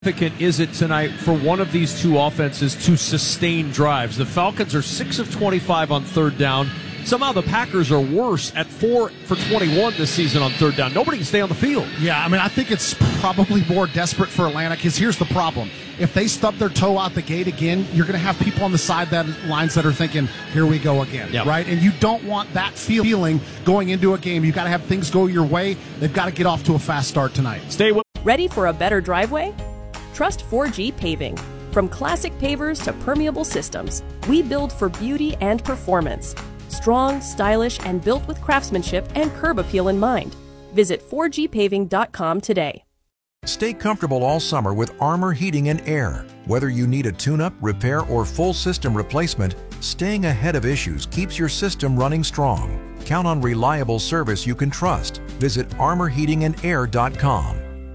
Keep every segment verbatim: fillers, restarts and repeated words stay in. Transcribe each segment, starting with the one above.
Significant is it tonight for one of these two offenses to sustain drives? The Falcons are six of twenty-five on third down. Somehow the Packers are worse at four for twenty-one this season on third down. Nobody can stay on the field. Yeah, I mean, I think it's probably more desperate for Atlanta because here's the problem. If they stub their toe out the gate again, you're going to have people on the sidelines that are thinking, here we go again, yep. right? And you don't want that feeling going into a game. You've got to have things go your way. They've got to get off to a fast start tonight. Stay with. Ready for a better driveway? Trust four G Paving. From classic pavers to permeable systems, we build for beauty and performance. Strong, stylish, and built with craftsmanship and curb appeal in mind. Visit four G paving dot com today. Stay comfortable all summer with Armor Heating and Air. Whether you need a tune-up, repair, or full system replacement, staying ahead of issues keeps your system running strong. Count on reliable service you can trust. Visit armor heating and air dot com.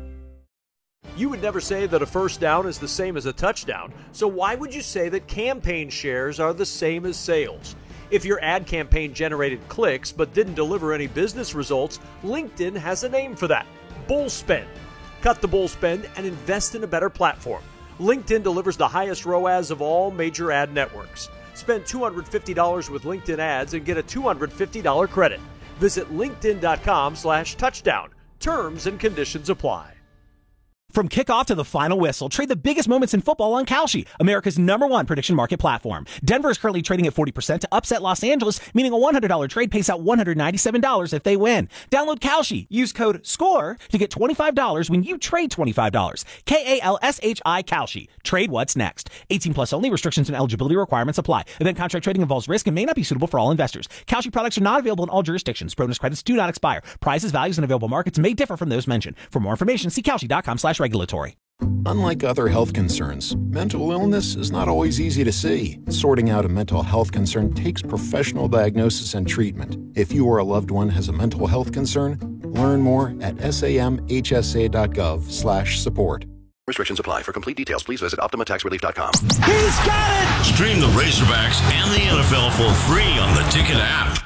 You would never say that a first down is the same as a touchdown, so why would you say that campaign shares are the same as sales? If your ad campaign generated clicks but didn't deliver any business results, LinkedIn has a name for that: bull spend. Cut the bull spend and invest in a better platform. LinkedIn delivers the highest R O A S of all major ad networks. Spend two hundred fifty dollars with LinkedIn ads and get a two hundred fifty dollars credit. Visit linkedin dot com slash touchdown. Terms and conditions apply. From kickoff to the final whistle, trade the biggest moments in football on Kalshi, America's number one prediction market platform. Denver is currently trading at forty percent to upset Los Angeles, meaning a one hundred dollars trade pays out one hundred ninety-seven dollars if they win. Download Kalshi. Use code SCORE to get twenty-five dollars when you trade twenty-five dollars. K A L S H I Kalshi. Trade what's next. eighteen plus only. Restrictions and eligibility requirements apply. Event contract trading involves risk and may not be suitable for all investors. Kalshi products are not available in all jurisdictions. Bonus credits do not expire. Prices, values, and available markets may differ from those mentioned. For more information, see Kalshi dot com slash regulatory. Unlike other health concerns, mental illness is not always easy to see. Sorting out a mental health concern takes professional diagnosis and treatment. If you or a loved one has a mental health concern, learn more at samhsa dot gov slash support. Restrictions apply. For complete details, please visit optima tax relief dot com. He's got it! Stream the Razorbacks and the N F L for free on the Ticket app.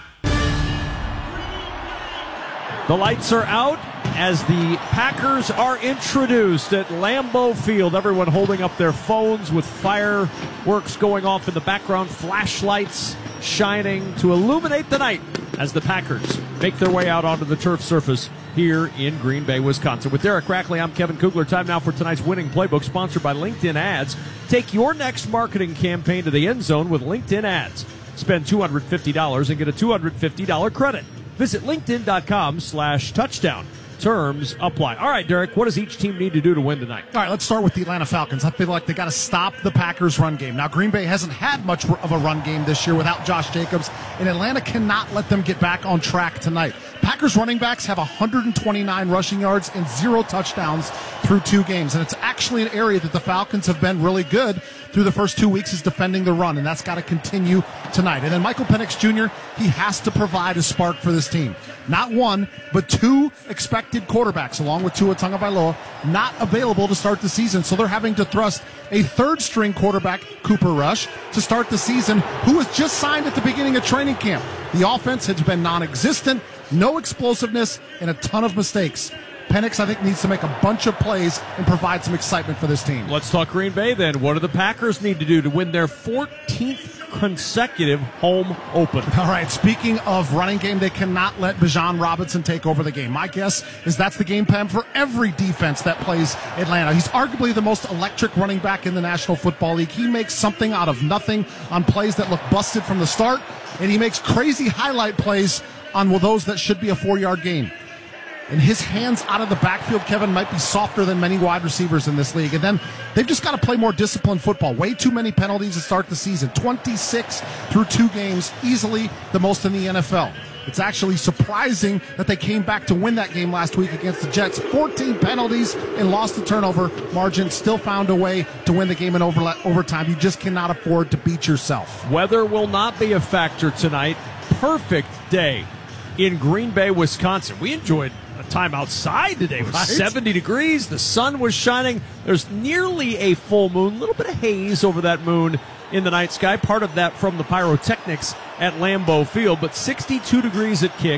The lights are out as the Packers are introduced at Lambeau Field. Everyone holding up their phones with fireworks going off in the background, flashlights shining to illuminate the night as the Packers make their way out onto the turf surface here in Green Bay, Wisconsin. With Derek Rackley, I'm Kevin Kugler. Time now for tonight's winning playbook, sponsored by LinkedIn Ads. Take your next marketing campaign to the end zone with LinkedIn Ads. Spend two hundred fifty dollars and get a two hundred fifty dollars credit. Visit linkedin dot com slash touchdown. Terms apply. All right, Derek, what does each team need to do to win tonight? All right, let's start with the Atlanta Falcons. I feel like they got to stop the Packers' run game. Now, Green Bay hasn't had much of a run game this year without Josh Jacobs, and Atlanta cannot let them get back on track tonight. Packers running backs have one hundred twenty-nine rushing yards and zero touchdowns through two games, and it's actually an area that the Falcons have been really good through the first two weeks is defending the run, and that's got to continue tonight. And then Michael Penix Junior, he has to provide a spark for this team. Not one, but two expected quarterbacks, along with Tua Tagovailoa, not available to start the season. So they're having to thrust a third-string quarterback, Cooper Rush, to start the season, who was just signed at the beginning of training camp. The offense has been non-existent, no explosiveness, and a ton of mistakes. Penix, I think, needs to make a bunch of plays and provide some excitement for this team. Let's talk Green Bay then. What do the Packers need to do to win their fourteenth consecutive home open? All right, speaking of running game, they cannot let Bijan Robinson take over the game. My guess is that's the game plan for every defense that plays Atlanta. He's arguably the most electric running back in the National Football League. He makes something out of nothing on plays that look busted from the start, and he makes crazy highlight plays on those that should be a four-yard gain. And his hands out of the backfield, Kevin, might be softer than many wide receivers in this league. And then they've just got to play more disciplined football. Way too many penalties to start the season. twenty-six through two games, easily the most in the N F L. It's actually surprising that they came back to win that game last week against the Jets. fourteen penalties and lost the turnover margin. Still found a way to win the game in over- overtime. You just cannot afford to beat yourself. Weather will not be a factor tonight. Perfect day in Green Bay, Wisconsin. We enjoyed a time outside today. It was right? seventy degrees. The sun was shining. There's nearly a full moon, a little bit of haze over that moon in the night sky. Part of that from the pyrotechnics at Lambeau Field, but sixty-two degrees at kick.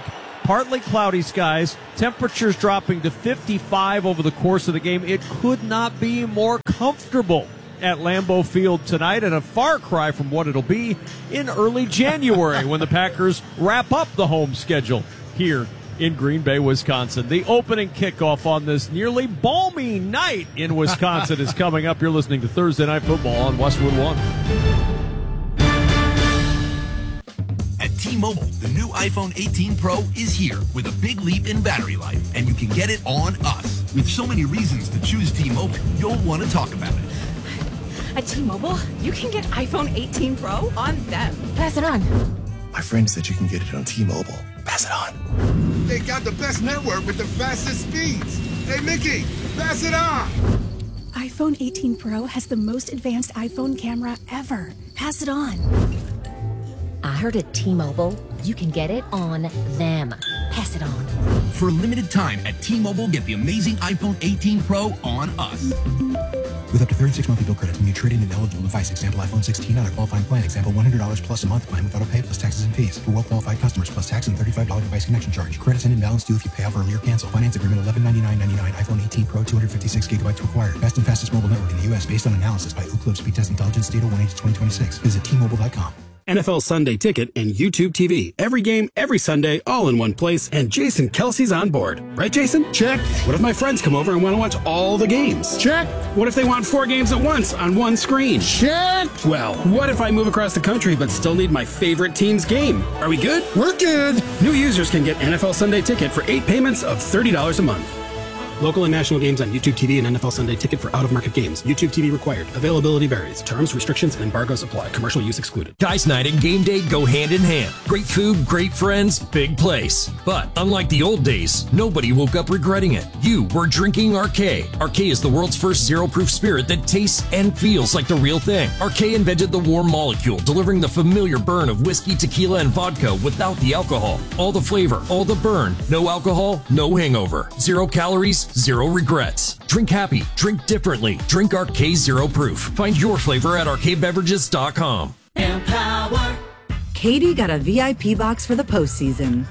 Partly cloudy skies, temperatures dropping to fifty-five over the course of the game. It could not be more comfortable at Lambeau Field tonight, and a far cry from what it'll be in early January when the Packers wrap up the home schedule here in Green Bay, Wisconsin. The opening kickoff on this nearly balmy night in Wisconsin is coming up. You're listening to Thursday Night Football on Westwood One. At T-Mobile, the new iPhone eighteen Pro is here with a big leap in battery life, and you can get it on us. With so many reasons to choose T-Mobile, you'll want to talk about it. At T-Mobile, you can get iPhone eighteen Pro on them. Pass it on. My friend said you can get it on T-Mobile. Pass it on. They got the best network with the fastest speeds. Hey, Mickey, pass it on. iPhone eighteen Pro has the most advanced iPhone camera ever. Pass it on. I heard at T-Mobile, you can get it on them. Pass it on. For a limited time at T-Mobile, get the amazing iPhone eighteen Pro on us. With up to thirty-six monthly bill credits when you trade in an eligible device. Example, iPhone sixteen on a qualifying plan. Example, one hundred dollars plus a month plan with auto pay plus taxes and fees. For well-qualified customers, plus tax and thirty-five dollars device connection charge. Credits and imbalance due if you pay off early or cancel. Finance agreement eleven ninety-nine ninety-nine. iPhone eighteen Pro, two hundred fifty-six gigabytes required. Best and fastest mobile network in the U S based on analysis by Ookla Speed Test Intelligence data one H twenty twenty-six. Visit T Mobile dot com. N F L Sunday Ticket and YouTube T V. Every game, every Sunday, all in one place, and Jason Kelsey's on board. Right, Jason? Check. What if my friends come over and want to watch all the games? Check. What if they want four games at once on one screen? Check. Well, what if I move across the country but still need my favorite team's game? Are we good? We're good. New users can get N F L Sunday Ticket for eight payments of thirty dollars a month. Local and national games on YouTube T V and N F L Sunday Ticket for out-of-market games. YouTube T V required. Availability varies. Terms, restrictions, and embargoes apply. Commercial use excluded. Guys night and game day go hand in hand. Great food, great friends, big place. But unlike the old days, nobody woke up regretting it. You were drinking Arcade. Arcade is the world's first zero-proof spirit that tastes and feels like the real thing. Arcade invented the warm molecule, delivering the familiar burn of whiskey, tequila, and vodka without the alcohol. All the flavor, all the burn. No alcohol, no hangover. Zero calories, zero regrets. Drink happy, drink differently. Drink Arcade Zero Proof. Find your flavor at arcade beverages dot com. Empower. Katie got a V I P box for the postseason.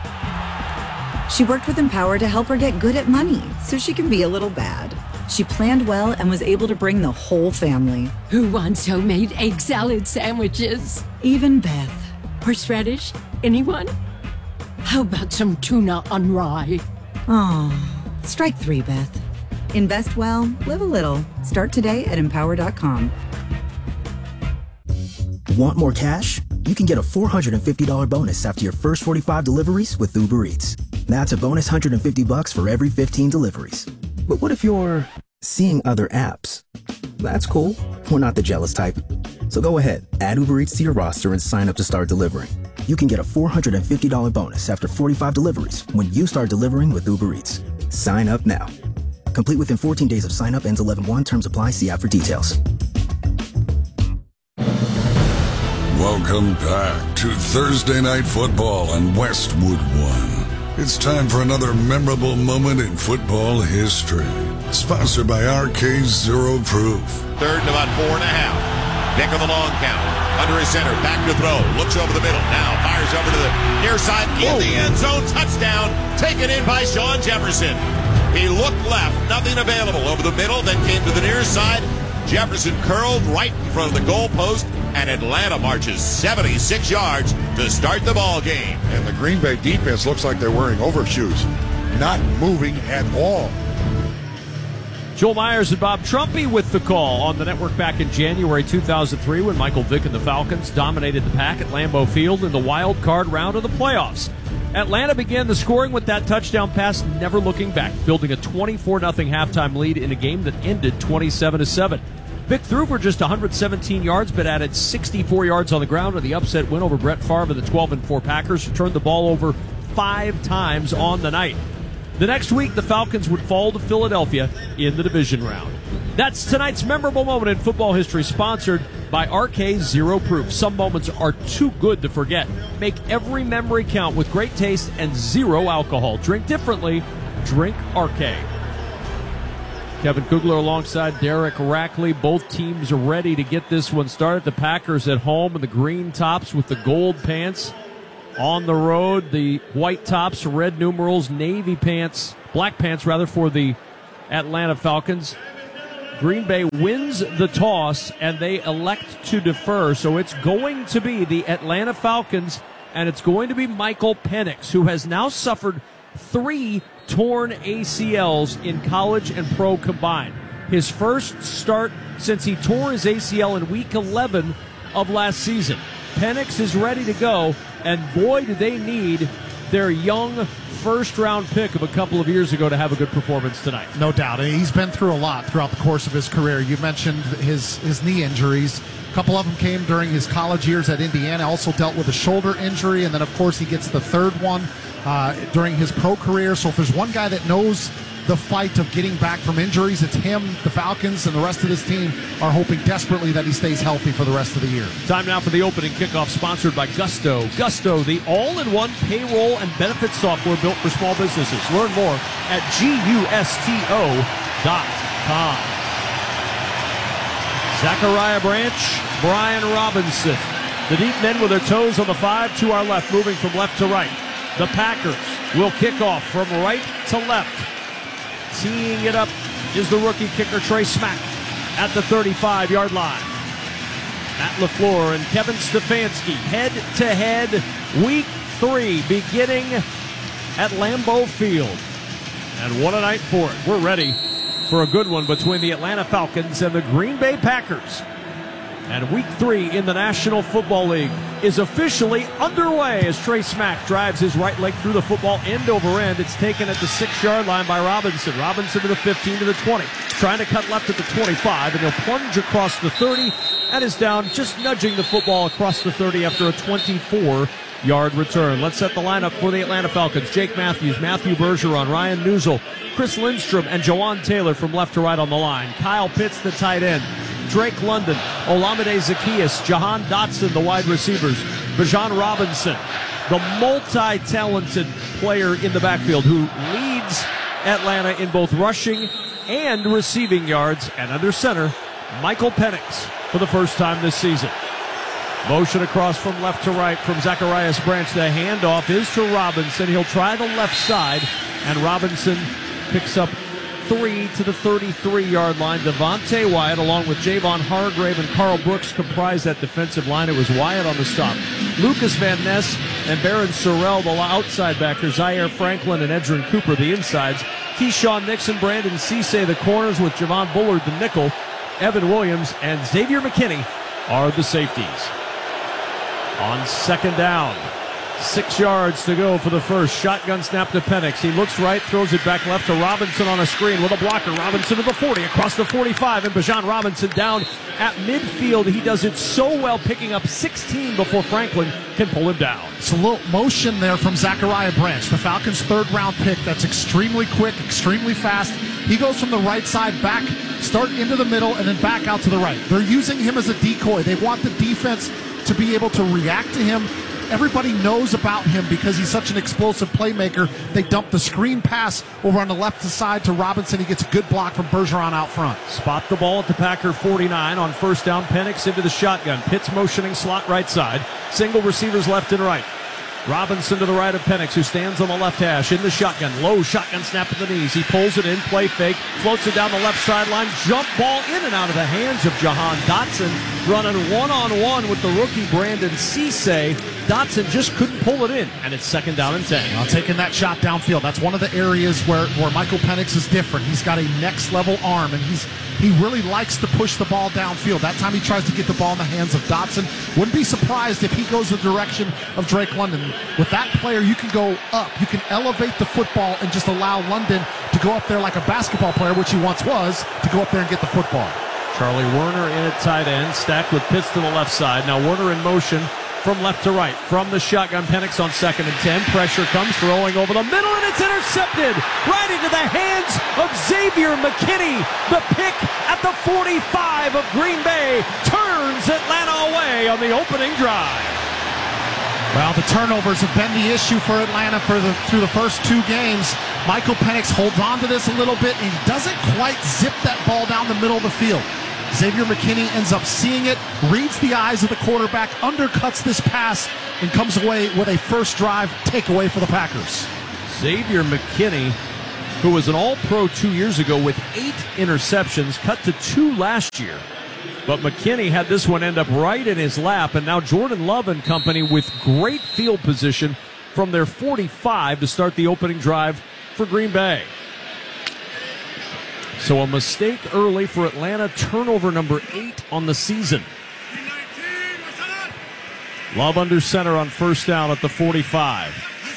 She worked with Empower to help her get good at money so she can be a little bad. She planned well and was able to bring the whole family. Who wants homemade egg salad sandwiches? Even Beth. Horseradish? Anyone? How about some tuna on rye? Oh. Strike three, Beth. Invest well, live a little. Start today at empower dot com. Want more cash? You can get a four hundred fifty dollars bonus after your first forty-five deliveries with Uber Eats. That's a bonus one hundred fifty bucks for every fifteen deliveries. But what if you're seeing other apps? That's cool. We're not the jealous type. So go ahead, add Uber Eats to your roster and sign up to start delivering. You can get a four hundred fifty dollars bonus after forty-five deliveries when you start delivering with Uber Eats. Sign up now. Complete within fourteen days of sign up. Ends eleven one. Terms apply. See app for details. Welcome back to Thursday Night Football on Westwood One. It's time for another memorable moment in football history. Sponsored by Arcade Zero Proof. Third and about four and a half. Nick on the long count. Under his center. Back to throw. Looks over the middle. Now fires over to the near side. In the end zone. Touchdown. Taken in by Shawn Jefferson. He looked left. Nothing available. Over the middle. Then came to the near side. Jefferson curled right in front of the goal post. And Atlanta marches seventy-six yards to start the ball game. And the Green Bay defense looks like they're wearing overshoes. Not moving at all. Joel Myers and Bob Trumpy with the call on the network back in January two thousand three when Michael Vick and the Falcons dominated the Pack at Lambeau Field in the wild card round of the playoffs. Atlanta began the scoring with that touchdown pass, never looking back, building a twenty-four nothing halftime lead in a game that ended twenty-seven to seven. Vick threw for just one hundred seventeen yards, but added sixty-four yards on the ground in the upset win over Brett Favre and the twelve and four Packers, who turned the ball over five times on the night. The next week, the Falcons would fall to Philadelphia in the division round. That's tonight's memorable moment in football history, sponsored by Arcade Zero Proof. Some moments are too good to forget. Make every memory count with great taste and zero alcohol. Drink differently. Drink Arcade. Kevin Kugler alongside Derek Rackley. Both teams are ready to get this one started. The Packers at home in the green tops with the gold pants. On the road, the white tops, red numerals, navy pants, black pants rather, for the Atlanta Falcons. Green Bay wins the toss, and they elect to defer. So it's going to be the Atlanta Falcons, and it's going to be Michael Penix, who has now suffered three torn A C Ls in college and pro combined. His first start since he tore his A C L in week eleven of last season. Penix is ready to go, and boy, do they need their young first-round pick of a couple of years ago to have a good performance tonight. No doubt. He's been through a lot throughout the course of his career. You mentioned his, his knee injuries. A couple of them came during his college years at Indiana. Also dealt with a shoulder injury, and then, of course, he gets the third one uh, during his pro career. So if there's one guy that knows the fight of getting back from injuries, it's him. The Falcons and the rest of this team are hoping desperately that he stays healthy for the rest of the year. Time now for the opening kickoff, sponsored by Gusto. Gusto, the all-in-one payroll and benefits software built for small businesses. Learn more at gusto dot com. Zachariah Branch, Brian Robinson. The deep men with their toes on the five to our left, moving from left to right. The Packers will kick off from right to left. Teeing it up is the rookie kicker Trey Smack at the thirty-five-yard line. Matt LaFleur and Kevin Stefanski head-to-head week three beginning at Lambeau Field. And what a night for it. We're ready for a good one between the Atlanta Falcons and the Green Bay Packers. And week three in the National Football League is officially underway as Trey Smack drives his right leg through the football end over end. It's taken at the six-yard line by Robinson. Robinson to the fifteen, to the twenty. Trying to cut left at the twenty-five, and he'll plunge across the thirty and is down, just nudging the football across the thirty after a twenty-four-yard return. Let's set the lineup for the Atlanta Falcons. Jake Matthews, Matthew Bergeron, Ryan Newsel, Chris Lindstrom, and Jawan Taylor from left to right on the line. Kyle Pitts, the tight end. Drake London, Olamide Zaccheaus, Jahan Dotson, the wide receivers. Bijan Robinson, the multi-talented player in the backfield who leads Atlanta in both rushing and receiving yards. And under center, Michael Penix for the first time this season. Motion across from left to right from Zacharias Branch. The handoff is to Robinson. He'll try the left side, and Robinson picks up three to the thirty-three-yard line. Devontae Wyatt, along with Javon Hargrave and Carl Brooks, comprise that defensive line. It was Wyatt on the stop. Lucas Van Ness and Baron Sorrell, the outside backers. Zaire Franklin and Edrin Cooper, the insides. Keyshawn Nixon, Brandon Cisse, the corners, with Javon Bullard, the nickel. Evan Williams and Xavier McKinney are the safeties. On second down, six yards to go for the first. Shotgun snap to Penix. He looks right, throws it back left to Robinson on a screen with a blocker. Robinson to the forty, across the forty-five, and Bijan Robinson down at midfield. He does it so well, picking up sixteen before Franklin can pull him down. It's a little motion there from Zachariah Branch, the Falcons' third-round pick. That's extremely quick, extremely fast. He goes from the right side back, start into the middle, and then back out to the right. They're using him as a decoy. They want the defense to be able to react to him. Everybody knows about him because he's such an explosive playmaker. They dump the screen pass over on the left side to Robinson. He gets a good block from Bergeron out front. Spot the ball at the Packer forty-nine on first down. Penix into the shotgun. Pitts motioning slot right side. Single receivers left and right. Robinson to the right of Penix, who stands on the left hash in the shotgun. Low shotgun snap at the knees. He pulls it in, play fake, floats it down the left sideline. Jump ball in and out of the hands of Jahan Dotson, running one-on-one with the rookie Brandon Cisse. Dotson just couldn't pull it in, and it's second down and ten. Well, taking that shot downfield, that's one of the areas where, where Michael Penix is different. He's got a next-level arm, and he's he really likes to push the ball downfield. That time he tries to get the ball in the hands of Dotson. Wouldn't be surprised if he goes the direction of Drake London. With that player, you can go up. You can elevate the football and just allow London to go up there like a basketball player, which he once was, to go up there and get the football. Charlie Werner in at tight end, stacked with Pitts to the left side. Now Werner in motion from left to right. From the shotgun, Penix on second and ten. Pressure comes, throwing over the middle, and it's intercepted right into the hands of Xavier McKinney. The pick at the forty-five of Green Bay turns Atlanta away on the opening drive. Well, the turnovers have been the issue for Atlanta for the, through the first two games. Michael Penix holds on to this a little bit, and he doesn't quite zip that ball down the middle of the field. Xavier McKinney ends up seeing it, reads the eyes of the quarterback, undercuts this pass and comes away with a first drive takeaway for the Packers. Xavier McKinney, who was an all-pro two years ago with eight interceptions, cut to two last year. But McKinney had this one end up right in his lap, and now Jordan Love and company with great field position from their forty-five to start the opening drive for Green Bay. So a mistake early for Atlanta, turnover number eight on the season. Love under center on first down at the forty-five.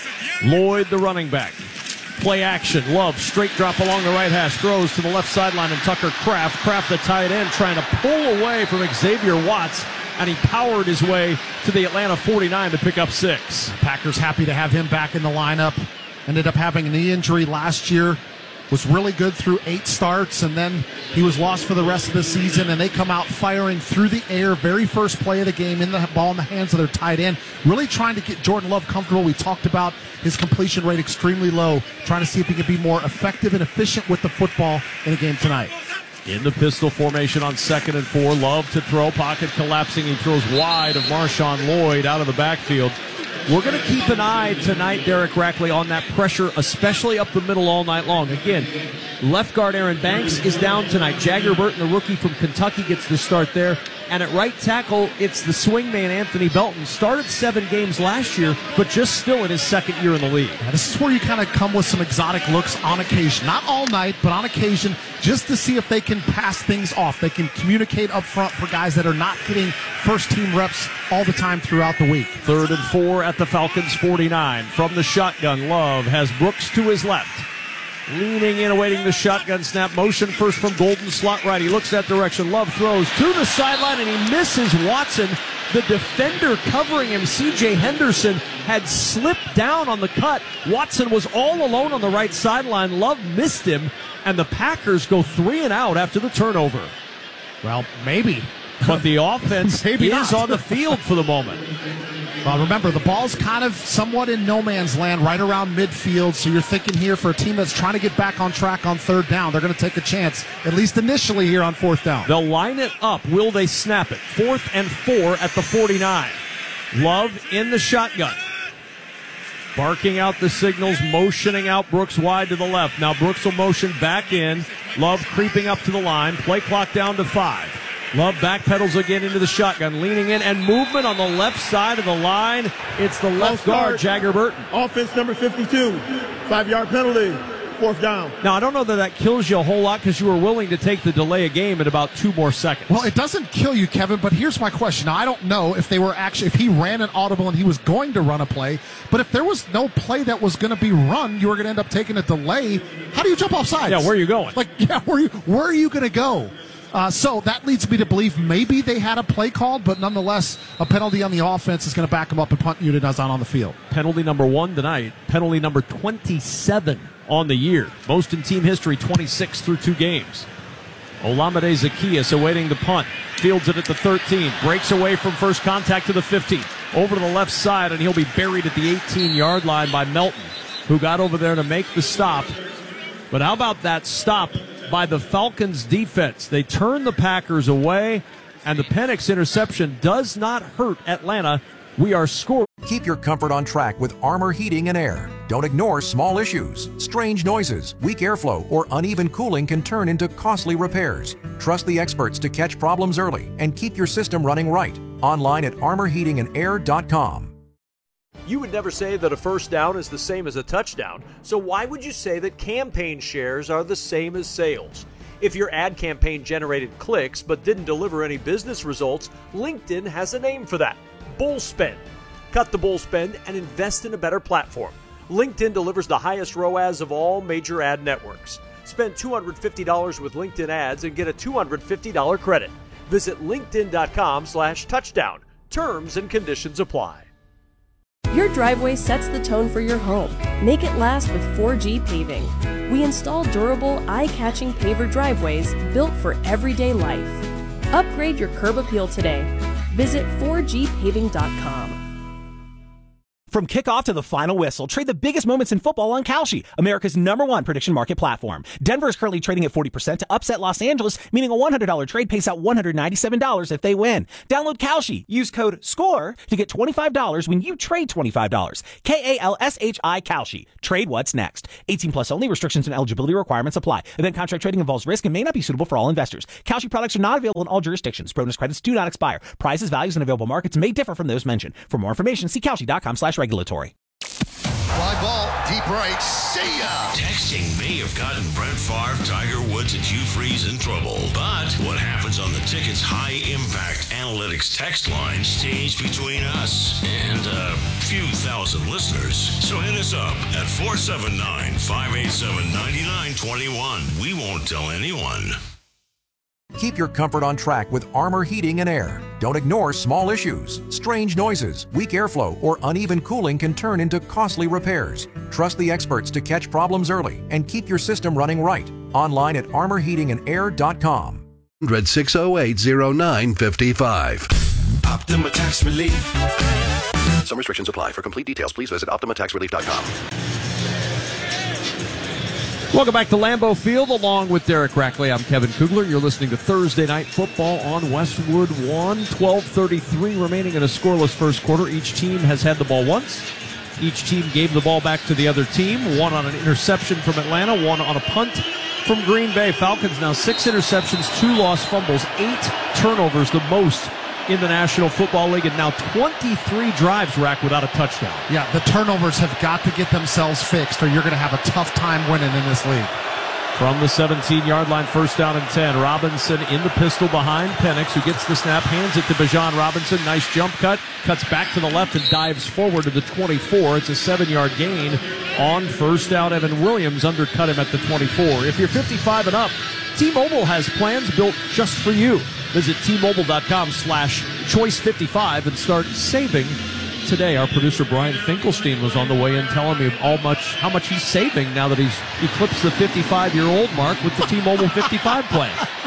Lloyd, the running back. Play action. Love, straight drop along the right hash. Throws to the left sideline, and Tucker Kraft. Kraft, the tight end, trying to pull away from Xavier Watts, and he powered his way to the Atlanta forty-nine to pick up six. Packers happy to have him back in the lineup. Ended up having a knee injury last year. Was really good through eight starts, and then he was lost for the rest of the season, and they come out firing through the air. Very first play of the game, in the ball in the hands of their tight end. Really trying to get Jordan Love comfortable. We talked about his completion rate extremely low, trying to see if he can be more effective and efficient with the football in the game tonight. In the pistol formation on second and four. Love to throw, pocket collapsing. He throws wide of Marshawn Lloyd out of the backfield. We're going to keep an eye tonight, Derek Rackley, on that pressure, especially up the middle all night long. Again, left guard Aaron Banks is down tonight. Jagger Burton, the rookie from Kentucky, gets the start there. And at right tackle, it's the swingman Anthony Belton. Started seven games last year, but just still in his second year in the league. Yeah, this is where you kind of come with some exotic looks on occasion. Not all night, but on occasion, just to see if they can pass things off. They can communicate up front for guys that are not getting first-team reps all the time throughout the week. Third and four at the Falcons forty-nine. From the shotgun, Love has Brooks to his left. Leaning in, awaiting the shotgun snap. Motion first from Golden, slot right. He looks that direction. Love throws to the sideline, and he misses Watson. The defender covering him, C J Henderson, had slipped down on the cut. Watson was all alone on the right sideline. Love missed him, and the Packers go three and out after the turnover. Well, maybe. But the offense maybe is not. on the field for the moment. Well, remember, the ball's kind of somewhat in no man's land right around midfield, so you're thinking here for a team that's trying to get back on track on third down, they're going to take a chance, at least initially here on fourth down. They'll line it up. Will they snap it? Fourth and four at the forty-nine. Love in the shotgun. Barking out the signals, motioning out Brooks wide to the left. Now Brooks will motion back in. Love creeping up to the line. Play clock down to five. Love backpedals again into the shotgun, leaning in, and movement on the left side of the line. It's the left guard, Jagger Burton. Offense number fifty-two, five-yard penalty, fourth down. Now, I don't know that that kills you a whole lot because you were willing to take the delay of game at about two more seconds. Well, it doesn't kill you, Kevin, but here's my question. Now, I don't know if they were actually, if he ran an audible and he was going to run a play, but if there was no play that was going to be run, you were going to end up taking a delay. How do you jump off sides? Yeah, where are you going? Like, yeah, where are you, where are you going to go? Uh, so that leads me to believe maybe they had a play called, but nonetheless, a penalty on the offense is going to back them up and punt unit is on on the field. Penalty number one tonight. Penalty number twenty-seven on the year. Most in team history, twenty-six through two games. Olamide Zaccheaus awaiting the punt. Fields it at the thirteen. Breaks away from first contact to the fifteen. Over to the left side, and he'll be buried at the eighteen-yard line by Melton, who got over there to make the stop. But how about that stop by the Falcons defense? They turn the Packers away, and the Penix interception does not hurt Atlanta. We are scored. Keep your comfort on track with Armor Heating and Air. Don't ignore small issues. Strange noises, weak airflow, or uneven cooling can turn into costly repairs. Trust the experts to catch problems early and keep your system running right. Online at armor heating and air dot com. You would never say that a first down is the same as a touchdown, so why would you say that campaign shares are the same as sales? If your ad campaign generated clicks but didn't deliver any business results, LinkedIn has a name for that: bull spend. Cut the bull spend and invest in a better platform. LinkedIn delivers the highest R O A S of all major ad networks. Spend two hundred fifty dollars with LinkedIn ads and get a two hundred fifty dollars credit. Visit linkedin.com slash touchdown. Terms and conditions apply. Your driveway sets the tone for your home. Make it last with four G Paving. We install durable, eye-catching paver driveways built for everyday life. Upgrade your curb appeal today. Visit four G paving dot com. From kickoff to the final whistle, trade the biggest moments in football on Kalshi, America's number one prediction market platform. Denver is currently trading at forty percent to upset Los Angeles, meaning a one hundred dollars trade pays out one hundred ninety-seven dollars if they win. Download Kalshi. Use code SCORE to get twenty-five dollars when you trade twenty-five dollars. K A L S H I Kalshi. Trade what's next. eighteen plus only. Restrictions and eligibility requirements apply. Event contract trading involves risk and may not be suitable for all investors. Kalshi products are not available in all jurisdictions. Bonus credits do not expire. Prices, values, and available markets may differ from those mentioned. For more information, see Kalshi.com slash regulatory. Fly ball, deep right, see ya! Texting may have gotten Brett Favre, Tiger Woods, and Hugh Freeze in trouble. But what happens on the ticket's high-impact analytics text line stays between us and a few thousand listeners. So hit us up at four seven nine, five eight seven, nine nine two one. We won't tell anyone. Keep your comfort on track with Armor Heating and Air. Don't ignore small issues. Strange noises, weak airflow, or uneven cooling can turn into costly repairs. Trust the experts to catch problems early and keep your system running right. Online at armor heating and air dot com. six oh eight, oh nine five five. Optima Tax Relief. Some restrictions apply. For complete details, please visit optima tax relief dot com. Welcome back to Lambeau Field, along with Derek Rackley. I'm Kevin Kugler. You're listening to Thursday Night Football on Westwood One. twelve thirty-three remaining in a scoreless first quarter. Each team has had the ball once. Each team gave the ball back to the other team. One on an interception from Atlanta, one on a punt from Green Bay. Falcons now six interceptions, two lost fumbles, eight turnovers, the most in the National Football League, and now twenty-three drives, Rack, without a touchdown. Yeah, the turnovers have got to get themselves fixed, or you're going to have a tough time winning in this league. From the seventeen-yard line, first down and ten. Robinson in the pistol behind Penix, who gets the snap, hands it to Bijan Robinson. Nice jump cut, cuts back to the left and dives forward to the twenty-four. It's a seven-yard gain on first down. Evan Williams undercut him at the twenty-four. If you're fifty-five and up, T-Mobile has plans built just for you. Visit T-Mobile.com slash choice 55 and start saving today. Our producer Brian Finkelstein was on the way in telling me how much how much he's saving now that he's eclipsed the fifty-five-year-old mark with the T-Mobile fifty-five plan.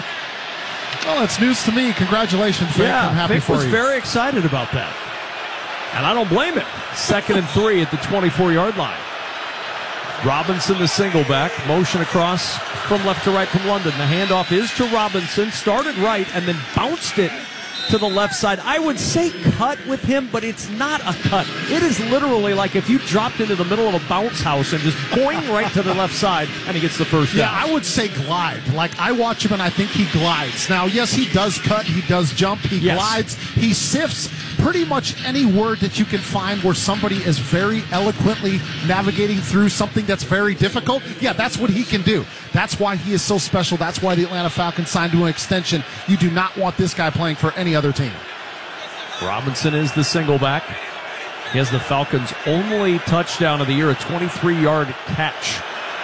Well, it's news to me. Congratulations, Fink. Yeah, I'm happy Fink for was you. very excited about that. And I don't blame him. Second and three at the twenty-four-yard line. Robinson, the single back, motion across from left to right from London. The handoff is to Robinson, started right, and then bounced it to the left side. I would say cut with him, but it's not a cut. It is literally like if you dropped into the middle of a bounce house and just boing right to the left side, and he gets the first down. Yeah, I would say glide. Like, I watch him, and I think he glides. Now, yes, he does cut, he does jump, he Yes. glides, he sifts pretty much any word that you can find where somebody is very eloquently navigating through something that's very difficult. Yeah, that's what he can do. That's why he is so special. That's why the Atlanta Falcons signed to an extension. You do not want this guy playing for any other team. Robinson is the single back. He has the Falcons' only touchdown of the year, a twenty-three-yard catch.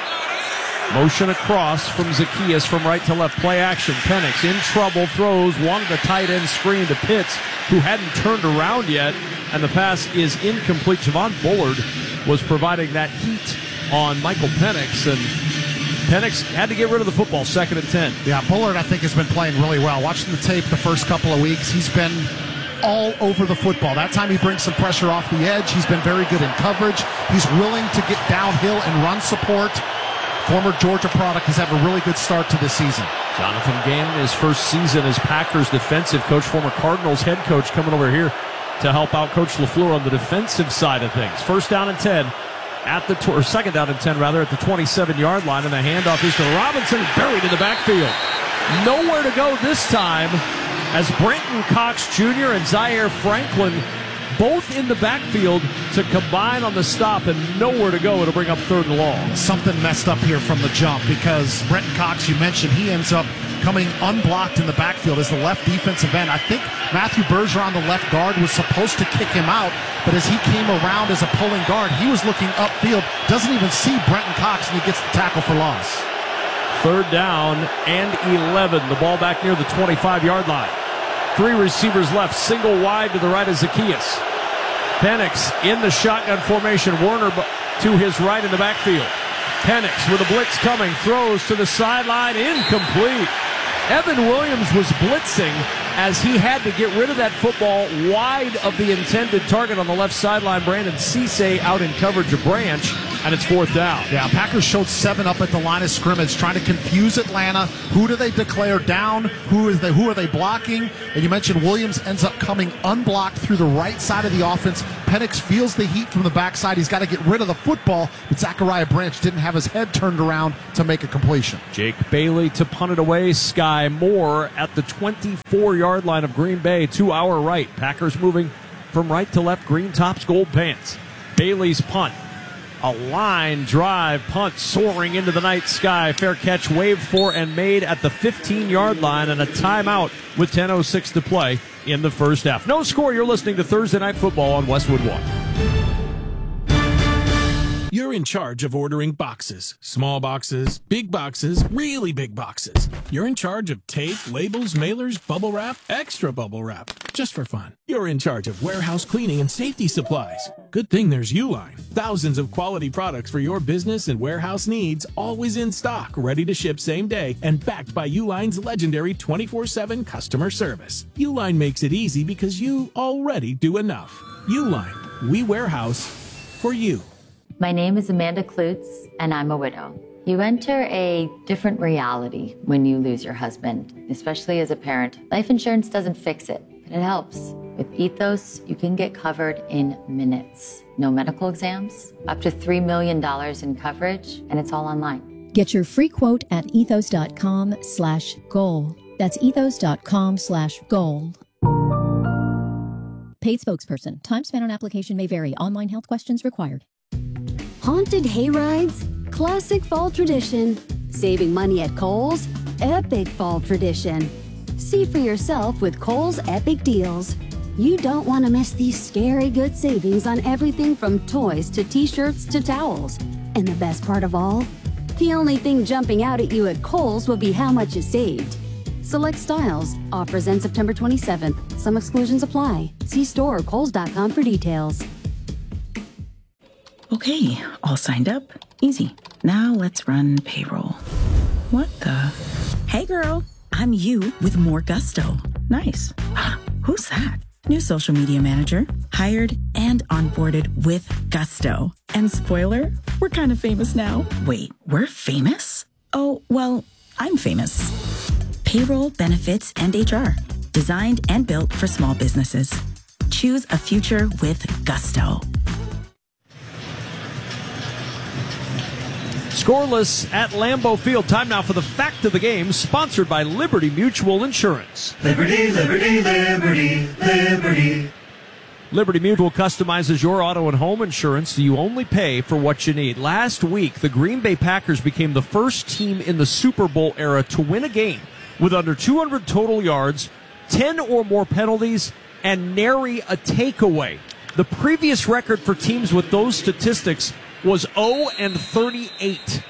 Motion across from Zacchaeus from right to left. Play action. Penix in trouble. Throws. Wanted a tight end screen to Pitts, who hadn't turned around yet. And the pass is incomplete. Javon Bullard was providing that heat on Michael Penix. And Penix had to get rid of the football. Second and ten. Yeah, Bullard, I think, has been playing really well. Watching the tape the first couple of weeks, he's been all over the football. That time he brings some pressure off the edge. He's been very good in coverage. He's willing to get downhill and run support. Former Georgia product has had a really good start to this season. Jonathan Gannon, his first season as Packers defensive coach, former Cardinals head coach, coming over here to help out Coach LaFleur on the defensive side of things. First down and ten at the, or second down and ten rather, at the twenty-seven-yard line, and the handoff is to Robinson, buried in the backfield. Nowhere to go this time as Brenton Cox Junior and Zaire Franklin both in the backfield to combine on the stop, and nowhere to go to bring up third and long. Something messed up here from the jump because Brenton Cox, you mentioned, he ends up coming unblocked in the backfield as the left defensive end. I think Matthew Bergeron, the left guard, was supposed to kick him out, but as he came around as a pulling guard, he was looking upfield, doesn't even see Brenton Cox, and he gets the tackle for loss. Third down and eleven. The ball back near the twenty-five-yard line. Three receivers left, single wide to the right of Zacchaeus. Penix in the shotgun formation. Warner to his right in the backfield. Penix with a blitz coming, throws to the sideline, incomplete. Evan Williams was blitzing, as he had to get rid of that football wide of the intended target on the left sideline. Brandon Cisse out in coverage of Branch, and it's fourth down. Yeah, Packers showed seven up at the line of scrimmage, trying to confuse Atlanta. Who do they declare down? Who is they? Who are they blocking? And you mentioned Williams ends up coming unblocked through the right side of the offense. Penix feels the heat from the backside. He's got to get rid of the football, but Zachariah Branch didn't have his head turned around to make a completion. Jake Bailey to punt it away. Sky Moore at the twenty-four-yard line of Green Bay to our right. Packers moving from right to left. Green tops, gold pants. Bailey's punt. A line drive punt soaring into the night sky. Fair catch waved for and made at the fifteen-yard line, and a timeout with ten oh six to play in the first half. No score. You're listening to Thursday Night Football on Westwood One. You're in charge of ordering boxes. Small boxes, big boxes, really big boxes. You're in charge of tape, labels, mailers, bubble wrap, extra bubble wrap, just for fun. You're in charge of warehouse cleaning and safety supplies. Good thing there's Uline. Thousands of quality products for your business and warehouse needs, always in stock, ready to ship same day, and backed by Uline's legendary twenty-four seven customer service. Uline makes it easy because you already do enough. Uline, we warehouse for you. My name is Amanda Klutz, and I'm a widow. You enter a different reality when you lose your husband, especially as a parent. Life insurance doesn't fix it, but it helps. With Ethos, you can get covered in minutes. No medical exams, up to three million dollars in coverage, and it's all online. Get your free quote at ethos.com slash goal. That's ethos.com slash goal. Paid spokesperson. Time spent on application may vary. Online health questions required. Haunted hayrides? Classic fall tradition. Saving money at Kohl's? Epic fall tradition. See for yourself with Kohl's Epic Deals. You don't want to miss these scary good savings on everything from toys to t-shirts to towels. And the best part of all? The only thing jumping out at you at Kohl's will be how much you saved. Select styles. Offers end September twenty-seventh. Some exclusions apply. See store or kohls dot com for details. Okay, all signed up. Easy. Now let's run payroll. What the? Hey girl, I'm you with more gusto. Nice. Who's that? New social media manager. Hired and onboarded with gusto. And spoiler, we're kind of famous now. Wait, we're famous? Oh, well, I'm famous. Payroll, benefits, and H R. Designed and built for small businesses. Choose a future with gusto. Scoreless at Lambeau Field. Time now for the fact of the game, sponsored by Liberty Mutual Insurance. Liberty, Liberty, Liberty, Liberty. Liberty Mutual customizes your auto and home insurance so you only pay for what you need. Last week, the Green Bay Packers became the first team in the Super Bowl era to win a game with under two hundred total yards, ten or more penalties, and nary a takeaway. The previous record for teams with those statistics was oh and thirty-eight.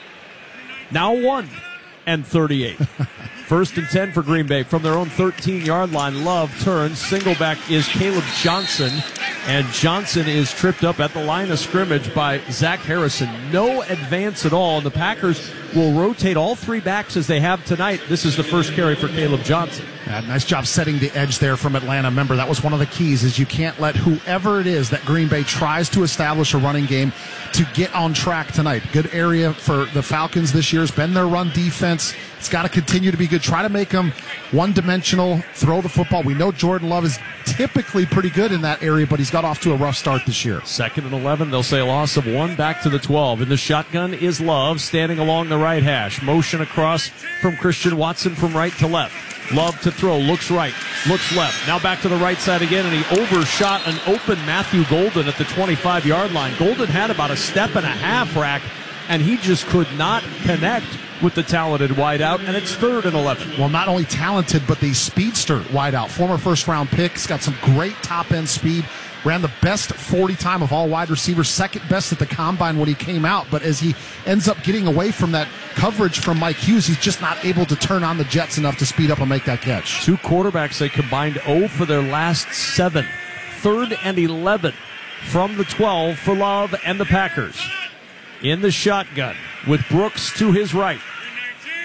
Now one and thirty-eight. First and ten for Green Bay from their own thirteen-yard line. Love turns. Singleback is Caleb Johnson. And Johnson is tripped up at the line of scrimmage by Zach Harrison. No advance at all. And the Packers will rotate all three backs as they have tonight. This is the first carry for Caleb Johnson. Yeah, nice job setting the edge there from Atlanta. Remember, that was one of the keys, is you can't let whoever it is that Green Bay tries to establish a running game to get on track tonight. Good area for the Falcons this year has been their run defense. It's got to continue to be good. Try to make them one-dimensional, throw the football. We know Jordan Love is typically pretty good in that area, but he's got off to a rough start this year. Second and eleven, they'll say a loss of one, back to the twelve. In the shotgun is Love, standing along the right hash. Motion across from Christian Watson from right to left. Love to throw, looks right, looks left. Now back to the right side again, and he overshot an open Matthew Golden at the twenty-five-yard line. Golden had about a step and a half, Rack, and he just could not connect with the talented wideout, and it's third and eleven. Well, not only talented, but the speedster wideout. Former first-round pick. He's got some great top-end speed. Ran the best forty time of all wide receivers, second best at the combine when he came out. But as he ends up getting away from that coverage from Mike Hughes, he's just not able to turn on the jets enough to speed up and make that catch. Two quarterbacks, they combined oh for their last seven. Third and eleven from the twelve for Love and the Packers. In the shotgun with Brooks to his right.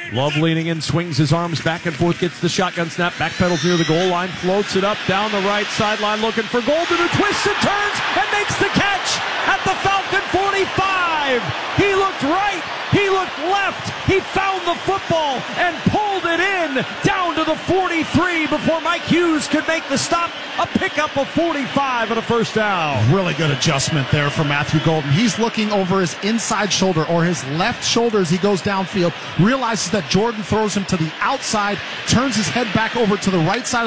Love leaning in, swings his arms back and forth, gets the shotgun snap, backpedals near the goal line, floats it up down the right sideline looking for Golden, who twists and turns and makes the catch at the Falcon forty-five. He looked right, he looked left, he found the football and pulled it in down to the forty-three before Mike Hughes could make the stop. A pickup of forty-five and a first down. Really good adjustment there for Matthew Golden. He's looking over his inside shoulder or his left shoulder as he goes downfield, realizes that Jordan throws him to the outside, turns his head back over to the right side